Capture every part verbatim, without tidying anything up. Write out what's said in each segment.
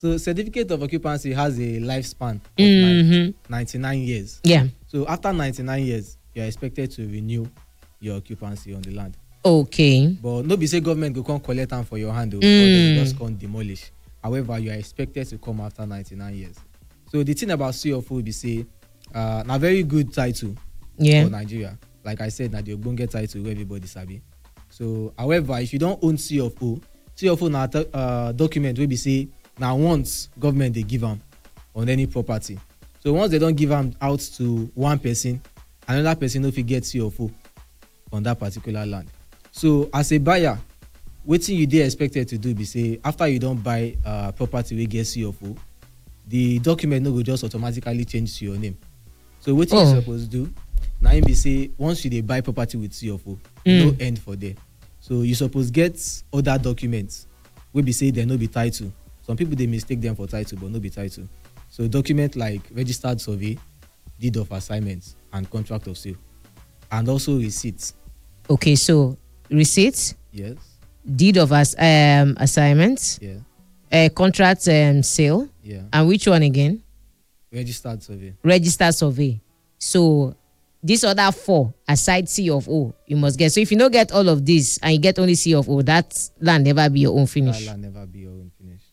So certificate of occupancy has a lifespan of Mm-hmm. ninety-nine years. Yeah. So after ninety-nine years, you are expected to renew your occupancy on the land. Okay. But no be say government go come collect them for your hand, or Mm. they will just come demolish. However, you are expected to come after ninety-nine years. So the thing about C of O be say, uh, na very good title Yeah. for Nigeria. Like I said, na the ogbonge title wey everybody sabi. So, however, if you don't own C of O, C of O na uh, document wey be say na once government dey give am on any property. So once they don't give am out to one person, another person no fit get C of O on that particular land. So as a buyer, wetin you dey expected to do be say after you don buy uh, property wey get C of O, the document no go just automatically change to your name. So wetin Oh. you suppose do na im be say once you dey buy property with C of O, Mm. no end for there. So you suppose get other documents wey be say dem no be title. Some people dey mistake them for title, but no be title. So document like registered survey, deed of assignment, and contract of sale, and also receipts. Okay, so receipts, Yes, deed of as um assignment, yeah, uh, contract um sale, yeah. and which one again? Registered survey. Register survey. So these other four aside C of O, you must get. So if you don't get all of this and you get only C of O, that land never be your own That finish. land never be your own finish.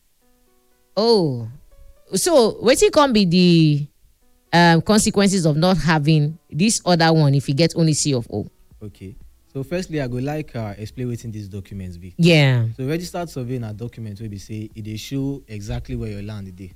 Oh, so what can be the um consequences of not having this other one if you get only C of O? Okay. So firstly, I go like uh, explain wetin these documents be. Yeah. So registered survey na document wey be say e dey show exactly where your land dey.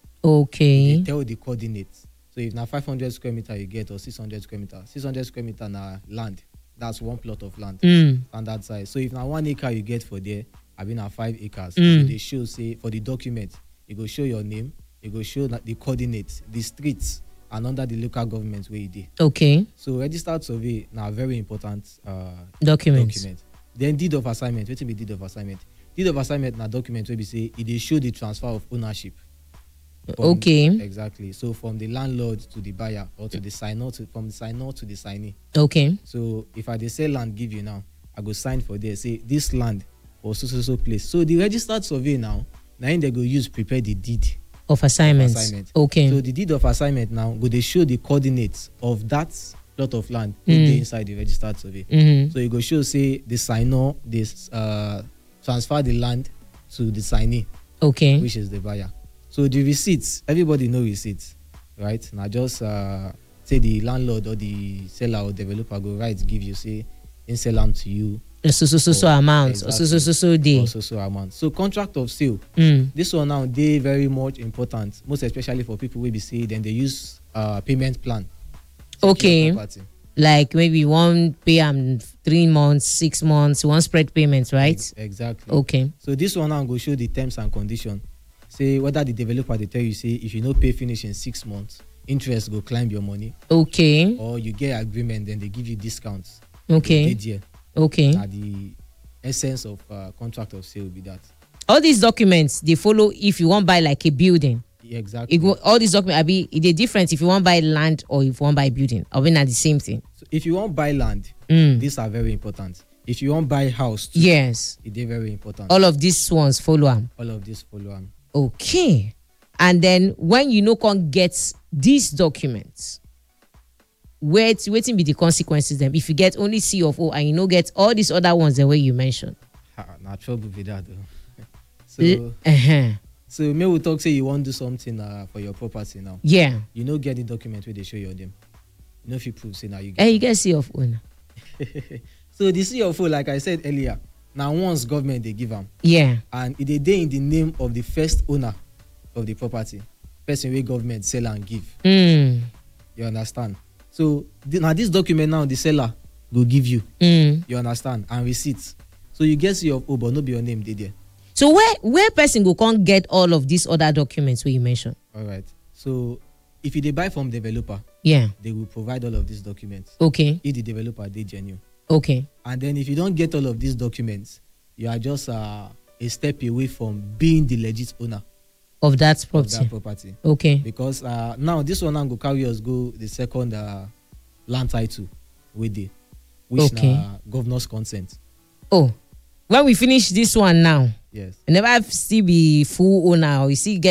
Okay. They tell the coordinates. So if na five hundred square meter you get or six hundred square meter, six hundred square meter na land. That's one plot of land. Mm. Standard size. So if na one acre you get for there, I mean na five acres. Mm. So they show say for the document, it go show your name, it go show the coordinates, the streets, and under the local government where you dey. Okay. So registered survey na very important uh, Documents. document. Then deed of assignment. Wetin be deed of assignment? Deed of assignment na document wey be say e dey show the transfer of ownership. From- Okay. Exactly. So from the landlord to the buyer, or to the signer, to from the signer to the signee. Okay. So if I dey sell land give you now, I go sign for there say this land for so so so place. So the registered survey now, na im they go use prepare the deed Of assignments. assignment. Okay. So the deed of assignment now go dey show the coordinates of that plot of land Mm. wey dey inside the registered survey. Mm-hmm. So you go show say the signer dey uh, transfer the land to the signee, Okay. which is the buyer. So the receipts, everybody know receipts, right? Now just uh, say the landlord or the seller or developer go write give you say in sell am to you So so so so or- amount. So so so so so day. or so so amount. So contract of sale, Mm. this one now dey very much important, most especially for people wey be say then they use uh, payment plan. secure Okay. property. Like maybe one pay am three months, six months, one spread payments, right? Ex- Exactly. Okay. So this one now go show the terms and condition. Say whether the developer they tell you say if you no pay finish in six months, interest go climb your money, Okay. or you get agreement then they give you discounts. Okay. Dey there. Okay. Na the essence of uh, contract of sale be that. All these documents they follow if you want buy like a building. Yeah, exactly. It go, all these documents are be they different if you want buy land or if you want buy building. I mean, not the same thing. So if you want buy land, Mm. these are very important. If you want buy house, too, Yes. it is very important. All of these ones follow am. All of this follow am. Okay. And then when you no can get these documents, wait, waiting be the consequences then. If you get only C of O and you no get all these other ones the way you mentioned. Ha, na trouble with that though. so Uh-huh. so may we talk say you want do something uh, for your property now. Yeah. You no get the document where they show your name. You know if you prove say now you get. And you get C of O now. So the C of O, like I said earlier, now once government they give them, Yeah. and it dey dey in the name of the first owner of the property, person wey government sell and give. Mm. You understand? So the, now this document now the seller go give you. Mm. You understand? And receipts. So you get C of O, but no be your name dey there. So where where person go can't get all of these other documents where you mentioned? All right. So if you dey buy from developer, Yeah. they will provide all of these documents. Okay. If the developer dey genuine. Okay. And then if you don't get all of these documents, you are just uh, a step away from being the legit owner Of that of property. that property. Okay. Because uh, now this one now go carry us go the second uh, land title with the which Okay. na governor's consent. Oh, when we finish this one now, Yes. You never still be full owner or you still get